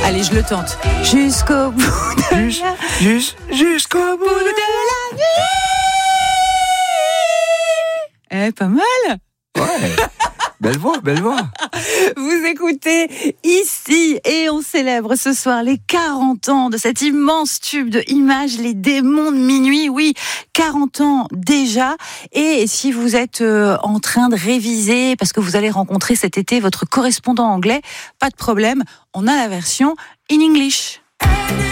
Allez, je le tente. Jusqu'au bout de Jusqu'au bout la nuit. Pas mal. Ouais. Belle voix. Vous écoutez ici et on célèbre ce soir les 40 ans de cet immense tube de Images, les démons de minuit. Oui, 40 ans déjà. Et si vous êtes en train de réviser parce que vous allez rencontrer cet été votre correspondant anglais, pas de problème, on a la version in English.